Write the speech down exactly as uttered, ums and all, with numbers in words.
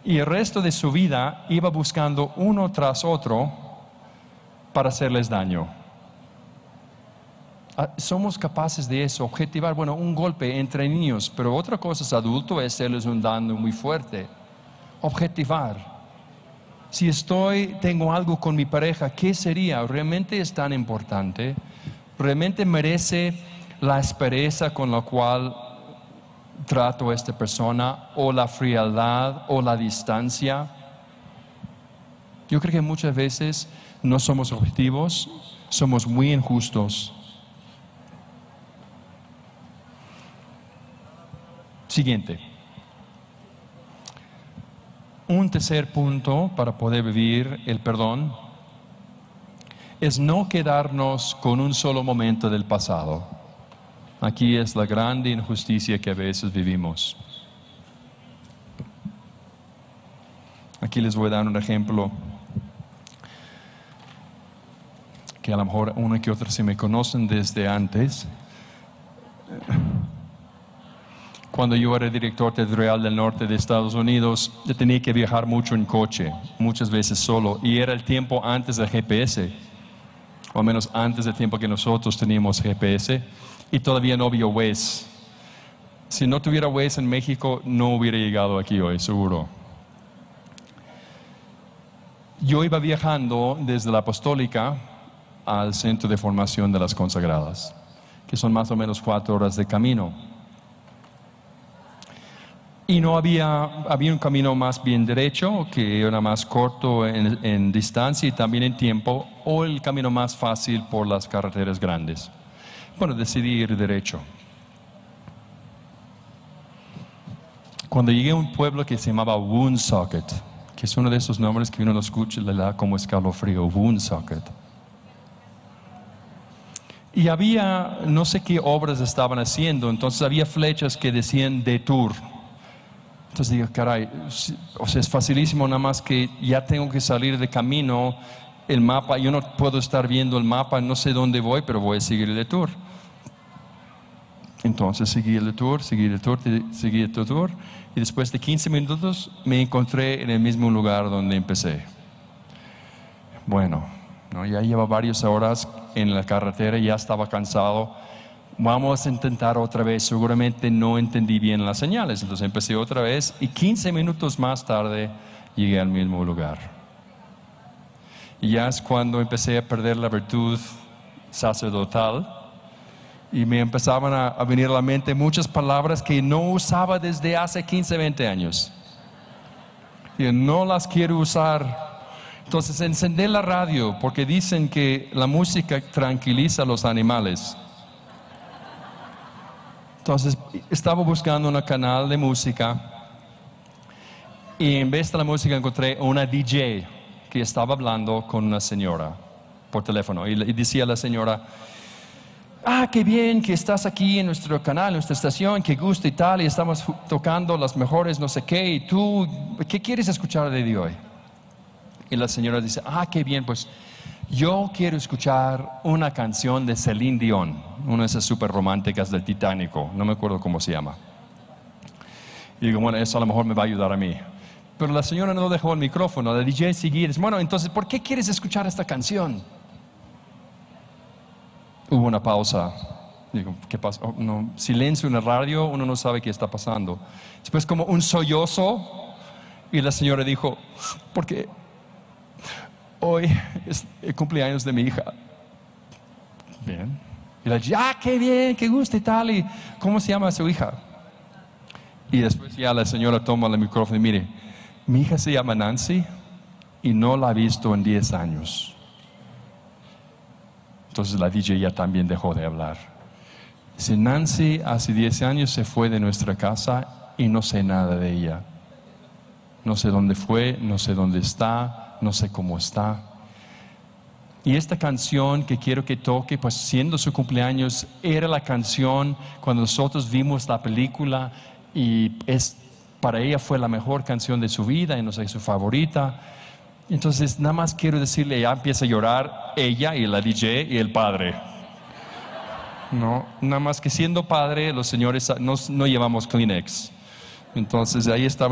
Y el resto de su vida iba buscando uno tras otro para hacerles daño. Somos capaces de eso, objetivar, bueno, un golpe entre niños, pero otra cosa es adulto, es hacerles un daño muy fuerte. Objetivar. Si estoy, tengo algo con mi pareja, ¿qué sería? ¿Realmente es tan importante? ¿Realmente merece la aspereza con la cual trato a esta persona, o la frialdad, o la distancia? Yo creo que muchas veces no somos objetivos, somos muy injustos. Siguiente. Un tercer punto para poder vivir el perdón es no quedarnos con un solo momento del pasado. Aquí es la grande injusticia que a veces vivimos. Aquí les voy a dar un ejemplo que a lo mejor uno que otro se me conocen desde antes. Cuando yo era director territorial del norte de Estados Unidos, yo tenía que viajar mucho en coche, muchas veces solo, y era el tiempo antes del G P S, o al menos antes del tiempo que nosotros teníamos G P S, y todavía no había Waze. Si no tuviera Waze en México, no hubiera llegado aquí hoy, seguro. Yo iba viajando desde la Apostólica al Centro de Formación de las Consagradas, que son más o menos cuatro horas de camino. Y no había, había un camino más bien derecho, que era más corto en, en distancia y también en tiempo, o el camino más fácil por las carreteras grandes. Bueno, decidí ir derecho. Cuando llegué a un pueblo que se llamaba Woonsocket, que es uno de esos nombres que uno lo escucha y le da como escalofrío, Woonsocket. Y había, no sé qué obras estaban haciendo, entonces había flechas que decían detour. Entonces digo, caray, o sea, es facilísimo, nada más que ya tengo que salir de camino, el mapa, yo no puedo estar viendo el mapa, no sé dónde voy, pero voy a seguir el detour. Entonces seguí el detour, seguí el detour, seguí el detour, y después de quince minutos me encontré en el mismo lugar donde empecé. Bueno, ¿no? Ya lleva varias horas en la carretera, ya estaba cansado. Vamos a intentar otra vez, seguramente no entendí bien las señales, entonces empecé otra vez y quince minutos más tarde llegué al mismo lugar. Y ya es cuando empecé a perder la virtud sacerdotal y me empezaban a, a venir a la mente muchas palabras que no usaba desde hace quince, veinte años. Y no las quiero usar. Entonces encendí la radio porque dicen que la música tranquiliza a los animales. Entonces estaba buscando un canal de música y en vez de la música encontré una D J que estaba hablando con una señora por teléfono y, y decía a la señora, ah, qué bien que estás aquí en nuestro canal, en nuestra estación, qué gusto y tal, y estamos tocando las mejores no sé qué, y tú, ¿qué quieres escuchar de hoy? Y la señora dice, ah, qué bien, pues yo quiero escuchar una canción de Celine Dion, una de esas súper románticas del Titánico, no me acuerdo cómo se llama. Y digo, bueno, eso a lo mejor me va a ayudar a mí. Pero la señora no dejó el micrófono, la D J seguía, dice, bueno, entonces, ¿por qué quieres escuchar esta canción? Hubo una pausa. Digo, ¿qué pasa? Oh, no, silencio en la radio, uno no sabe qué está pasando. Después como un sollozo y la señora dijo, porque hoy es el cumpleaños de mi hija. Bien. Y la dije, ah, qué bien, qué gusto y tal. ¿Y cómo se llama su hija? Y después ya la señora toma el micrófono y mire, mi hija se llama Nancy y no la he visto en diez años. Entonces la D J ya también dejó de hablar. Dice, Nancy hace diez años se fue de nuestra casa y no sé nada de ella. No sé dónde fue, no sé dónde está, no sé cómo está. Y esta canción que quiero que toque, pues siendo su cumpleaños, era la canción cuando nosotros vimos la película y es, para ella fue la mejor canción de su vida y no sé, su favorita. Entonces nada más quiero decirle, ya empieza a llorar ella y la D J y el padre. No, nada más que siendo padre, los señores no, no llevamos Kleenex. Entonces ahí estaba